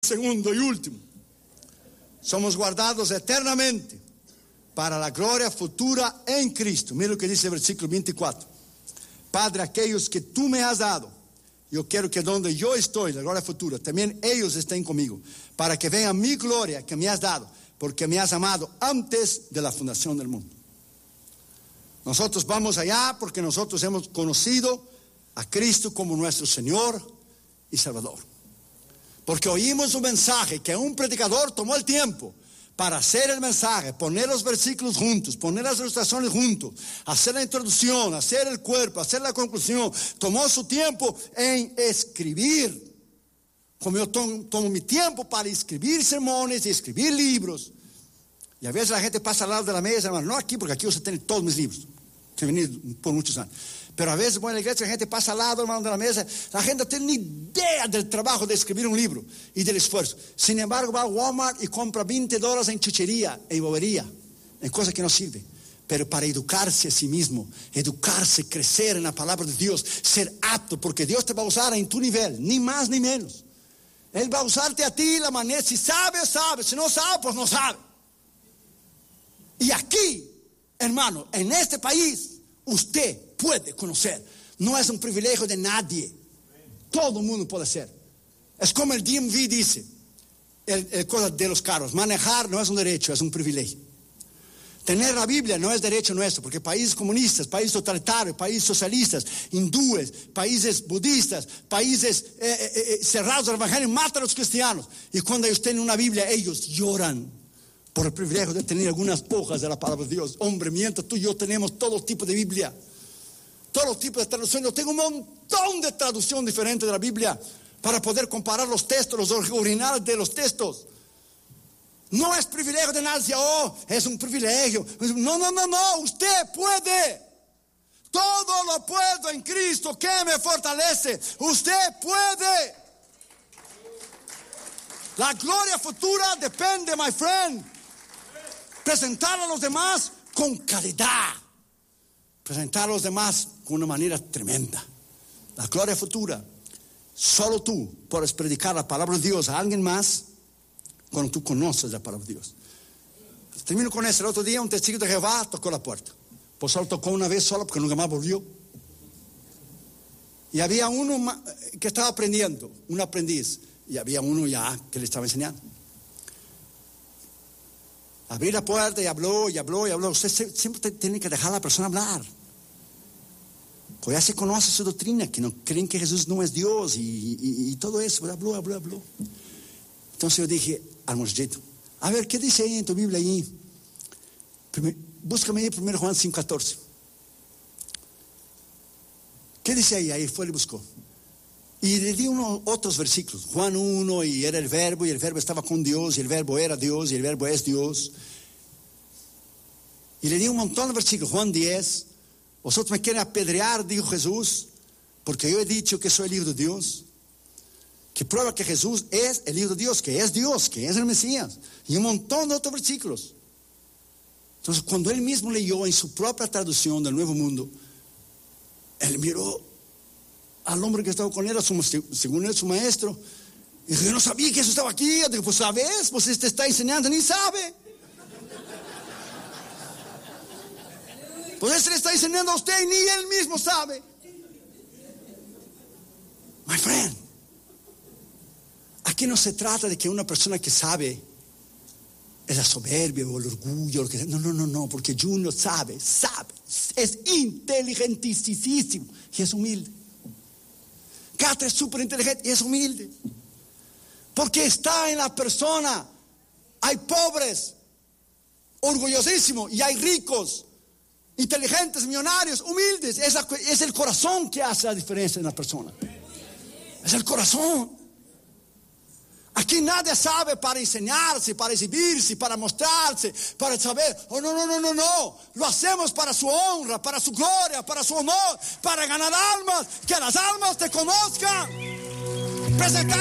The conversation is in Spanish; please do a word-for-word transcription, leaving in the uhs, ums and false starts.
Segundo y último, somos guardados eternamente para la gloria futura en Cristo. Mira lo que dice el versículo veinticuatro. Padre, aquellos que tú me has dado, yo quiero que donde yo estoy, la gloria futura, también ellos estén conmigo, para que vean mi gloria que me has dado, porque me has amado antes de la fundación del mundo. Nosotros vamos allá porque nosotros hemos conocido a Cristo como nuestro Señor y Salvador. Porque oímos un mensaje que un predicador tomó el tiempo para hacer el mensaje, poner los versículos juntos, poner las ilustraciones juntos, hacer la introducción, hacer el cuerpo, hacer la conclusión. Tomó su tiempo en escribir. Como yo tomo, tomo mi tiempo para escribir sermones y escribir libros. Y a veces la gente pasa al lado de la mesa, hermano, no aquí, porque aquí usted tiene todos mis libros, que he venido por muchos años. Pero a veces voy a la iglesia, la gente pasa al lado, hermano, de la mesa, la gente no tiene ni idea del trabajo de escribir un libro y del esfuerzo. Sin embargo, va a Walmart y compra veinte dólares en chuchería, en bobería, en cosas que no sirven. Pero para educarse a sí mismo, educarse, crecer en la palabra de Dios, ser apto, porque Dios te va a usar en tu nivel, ni más ni menos. Él va a usarte a ti la manera, si sabe, sabe, si no sabe, pues no sabe. Y aquí, hermano, en este país, usted puede conocer. No es un privilegio de nadie. Todo el mundo puede hacer. Es como el D M V dice, el, el cosa de los carros. Manejar no es un derecho, es un privilegio. Tener la Biblia no es derecho nuestro, porque países comunistas, países totalitarios, países socialistas, hindúes, países budistas, países eh, eh, eh, cerrados al evangelio, matan a los cristianos. Y cuando ellos tienen una Biblia, ellos lloran por el privilegio de tener algunas hojas de la palabra de Dios. Hombre, mientras tú y yo tenemos todo tipo de Biblia, todo tipo de traducción. Yo tengo un montón de traducción diferente de la Biblia para poder comparar los textos, los originales de los textos. No es privilegio de nadie, oh, es un privilegio. No, no, no, no, usted puede. Todo lo puedo en Cristo que me fortalece. Usted puede. La gloria futura depende, my friend. Presentar a los demás con calidad. Presentar a los demás con una manera tremenda. La gloria futura. Solo tú puedes predicar la palabra de Dios a alguien más cuando tú conoces la palabra de Dios. Termino con eso. El otro día un testigo de Jehová tocó la puerta. Pues solo tocó una vez solo porque nunca más volvió. Y había uno que estaba aprendiendo, un aprendiz. Y había uno ya que le estaba enseñando. Abrí la puerta y habló, y habló, y habló. Usted siempre tiene que dejar a la persona hablar. Pues ya se conoce su doctrina, que no creen que Jesús no es Dios y, y, y todo eso. Habló, habló, habló. Entonces yo dije al muchachito, a ver, ¿qué dice ahí en tu Biblia ahí? Primer, búscame ahí primero Juan cinco catorce. ¿Qué dice ahí? Ahí fue y buscó. Y le di unos otros versículos. Juan uno, y era el verbo, y el verbo estaba con Dios, y el verbo era Dios, y el verbo es Dios. Y le di un montón de versículos. Juan diez, vosotros me quieren apedrear, dijo Jesús, porque yo he dicho que soy el Hijo de Dios. Que prueba que Jesús es el Hijo de Dios, que es Dios, que es el Mesías. Y un montón de otros versículos. Entonces, cuando él mismo leyó en su propia traducción del Nuevo Mundo, él miró al hombre que estaba con él, su, según él, su maestro. Y dijo, yo no sabía que eso estaba aquí. Yo digo, pues sabes, pues este está enseñando, ni sabe. Pues este le está enseñando a usted y ni él mismo sabe. My friend, aquí no se trata de que una persona que sabe es la soberbia o el orgullo, lo que sea. No, no, no, no, porque Junior sabe, sabe, es inteligentísimo y es humilde. Cata es súper inteligente y es humilde. Porque está en la persona. Hay pobres, orgullosísimos, y hay ricos, inteligentes, millonarios, humildes. Es, la, es el corazón que hace la diferencia en la persona. Es el corazón. Aquí nadie sabe para enseñarse, para exhibirse, para mostrarse, para saber. Oh, no, no, no, no, no. Lo hacemos para su honra, para su gloria, para su honor, para ganar almas, que las almas te conozcan. Presentar